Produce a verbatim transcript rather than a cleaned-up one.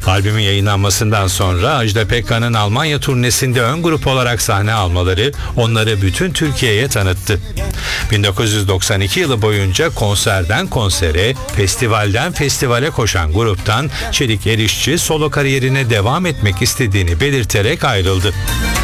Albümün yayınlanmasından sonra Ajda Pekkan'ın Almanya turnesinde ön grup olarak sahne almaları onları bütün Türkiye'ye tanıttı. bin dokuz yüz doksan iki yılı boyunca konserden konsere, festivalden festivale koşan gruptan Çelik Erişçi solo kariyerine devam etmek istediğini belirterek ayrıldı.